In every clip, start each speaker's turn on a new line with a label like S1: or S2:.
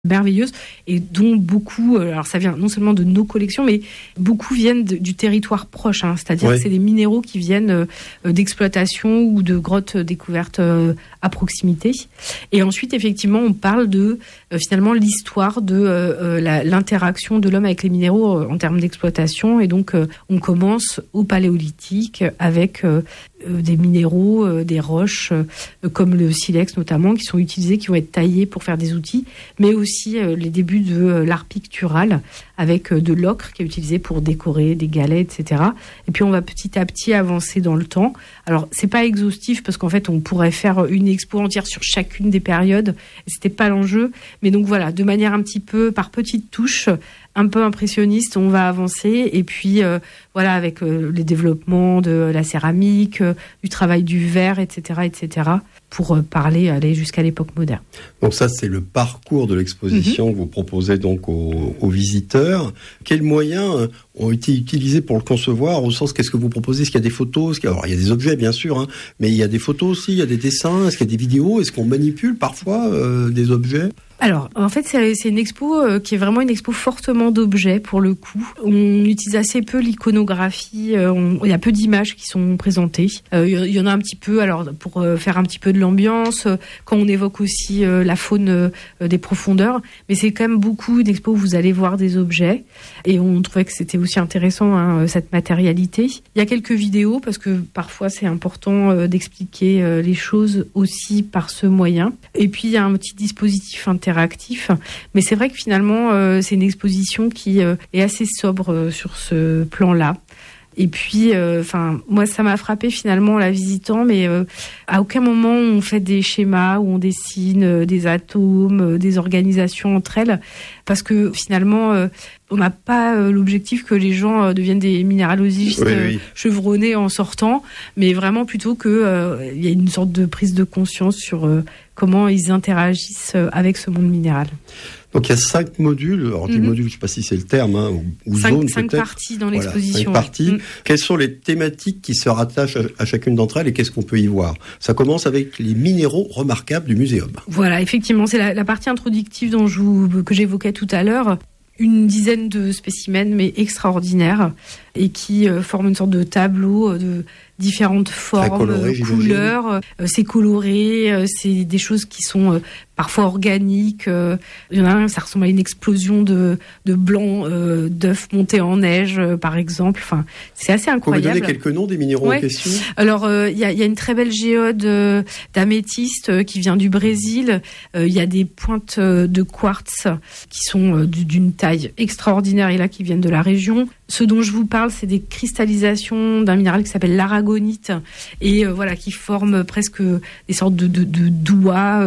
S1: merveilleuse et dont beaucoup, alors ça vient non seulement de nos collections, mais beaucoup viennent du territoire proche, c'est-à-dire que c'est des minéraux qui viennent d'exploitation ou de grottes découvertes à proximité. Et ensuite, effectivement, on parle de finalement l'histoire de l'interaction de l'homme avec les minéraux en termes d'exploitation. Et donc, on commence au Paléolithique avec des minéraux, des roches, comme le silex notamment, qui sont utilisés, qui vont être taillés pour faire des outils, mais aussi les débuts de l'art pictural avec de l'ocre qui est utilisé pour décorer des galets, etc. Et puis on va petit à petit avancer dans le temps. Alors c'est pas exhaustif parce qu'en fait on pourrait faire une expo entière sur chacune des périodes. Et c'était pas l'enjeu, mais donc voilà, de manière un petit peu par petites touches, un peu impressionniste, on va avancer. Et puis voilà, avec les développements de la céramique, du travail du verre, etc., pour aller jusqu'à l'époque moderne.
S2: Donc ça, c'est le parcours de l'exposition que vous proposez donc aux visiteurs. Quels moyens ont été utilisés pour le concevoir, au sens, qu'est-ce que vous proposez? Est-ce qu'il y a des photos? Alors, il y a des objets, bien sûr, mais il y a des photos aussi, il y a des dessins, est-ce qu'il y a des vidéos? Est-ce qu'on manipule parfois des objets? Alors, en fait, c'est une expo qui est vraiment une expo fortement d'objets, pour le coup. On utilise assez peu l'iconographie, il y a peu d'images qui sont présentées. Il y en a un petit peu, alors pour faire un petit peu de l'ambiance, quand on évoque aussi la faune des profondeurs, mais c'est quand même beaucoup d'expos où vous allez voir des objets, et on trouvait que c'était aussi intéressant, cette matérialité. Il y a quelques vidéos, parce que parfois c'est important d'expliquer les choses aussi par ce moyen. Et puis il y a un petit dispositif interactif, mais c'est vrai que finalement c'est une exposition qui est assez sobre sur ce plan-là. Et puis, moi, ça m'a frappé finalement en la visitant, mais à aucun moment on fait des schémas où on dessine des atomes, des organisations entre elles, parce que finalement, on n'a pas l'objectif que les gens deviennent des minéralogistes chevronnés en sortant, mais vraiment plutôt que il y a une sorte de prise de conscience sur comment ils interagissent avec ce monde minéral. Donc il y a 5 modules, alors des modules, je ne sais pas si c'est le terme, ou zones peut-être.
S1: 5 parties dans l'exposition.
S2: 5 parties. Quelles sont les thématiques qui se rattachent à chacune d'entre elles et qu'est-ce qu'on peut y voir? Ça commence avec les minéraux remarquables du muséum. Voilà,
S1: effectivement, c'est la partie introductive que j'évoquais tout à l'heure. Une dizaine de spécimens, mais extraordinaires, et qui forment une sorte de tableau de différentes formes,
S2: coloré,
S1: couleurs. C'est coloré, c'est des choses qui sont parfois organiques. Il y en a un, ça ressemble à une explosion de blanc d'œufs montés en neige, par exemple. Enfin, c'est assez incroyable.
S2: Vous pouvez donner quelques noms des minéraux en question?
S1: Alors, il y a une très belle géode d'améthyste qui vient du Brésil. Il y a des pointes de quartz qui sont d'une taille extraordinaire et là qui viennent de la région. Ce dont je vous parle, c'est des cristallisations d'un minéral qui s'appelle l'aragonite et qui forment presque des sortes de doigts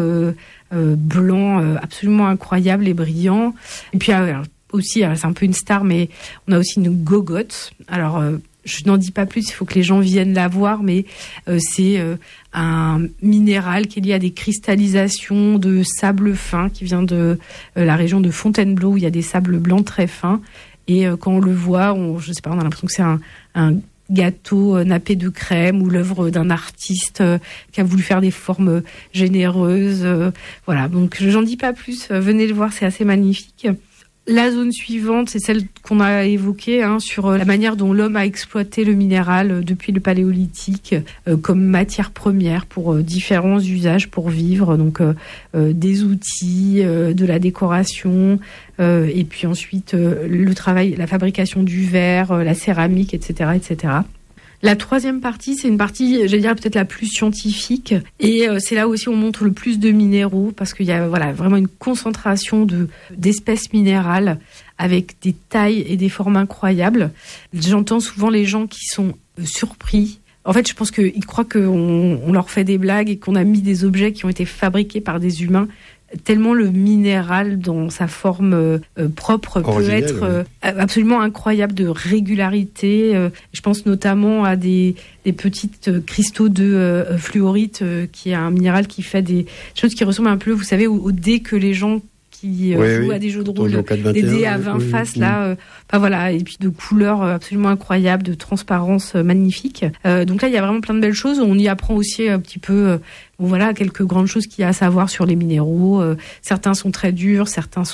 S1: blancs absolument incroyables et brillants. Et puis aussi, c'est un peu une star, mais on a aussi une gogotte. Alors, je n'en dis pas plus, il faut que les gens viennent la voir, mais c'est un minéral qui est lié à des cristallisations de sable fin qui vient de la région de Fontainebleau où il y a des sables blancs très fins. Et quand on le voit, on a l'impression que c'est un gâteau nappé de crème ou l'œuvre d'un artiste qui a voulu faire des formes généreuses. Voilà, donc j'en dis pas plus. Venez le voir, c'est assez magnifique. La zone suivante, c'est celle qu'on a évoquée sur la manière dont l'homme a exploité le minéral depuis le Paléolithique comme matière première pour différents usages pour vivre. Donc des outils, de la décoration, et puis ensuite le travail, la fabrication du verre, la céramique, etc., etc. La troisième partie, c'est une partie, j'allais dire peut-être la plus scientifique, et c'est là aussi où on montre le plus de minéraux, parce qu'il y a vraiment une concentration d'espèces minérales avec des tailles et des formes incroyables. J'entends souvent les gens qui sont surpris. En fait, je pense qu'ils croient qu'on leur fait des blagues et qu'on a mis des objets qui ont été fabriqués par des humains. Tellement le minéral dans sa forme propre peut être absolument incroyable de régularité. Je pense notamment à des petites cristaux de fluorite qui est un minéral qui fait des choses qui ressemblent un peu, vous savez, au dé que les gens qui jouent à des jeux de rôle, des dés à 20 faces là. Enfin voilà, et puis de couleurs absolument incroyables, de transparence magnifique. Donc là, il y a vraiment plein de belles choses. On y apprend aussi un petit peu, voilà, quelques grandes choses qu'il y a à savoir sur les minéraux. Certains sont très durs, certains